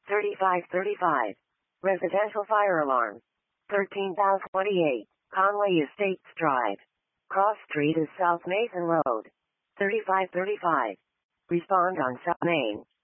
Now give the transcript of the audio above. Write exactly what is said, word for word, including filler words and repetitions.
thirty-five thirty-five. Residential fire alarm. thirteen thousand twenty-eight. Conway Estates Drive. Cross Street is South Mason Road. thirty-five thirty-five. Respond on South Main.